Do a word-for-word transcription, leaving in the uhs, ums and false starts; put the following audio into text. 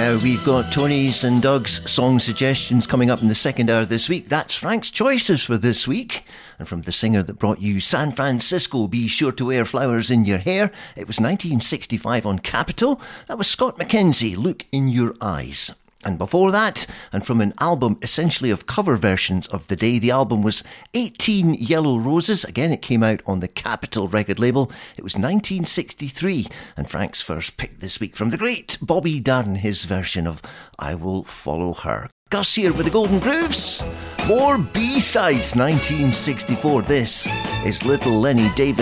Now we've got Tony's and Doug's song suggestions coming up in the second hour this week. That's Frank's choices for this week. And from the singer that brought you San Francisco, Be Sure to Wear Flowers in Your Hair, it was nineteen sixty-five on Capitol. That was Scott McKenzie, Look in Your Eyes. And before that, and from an album essentially of cover versions of the day, the album was eighteen Yellow Roses. Again, it came out on the Capitol record label. It was nineteen sixty-three. And Frank's first pick this week from the great Bobby Darin, his version of I Will Follow Her. Gus here with the Golden Grooves. More B-sides, nineteen sixty-four. This is Little Lenny David.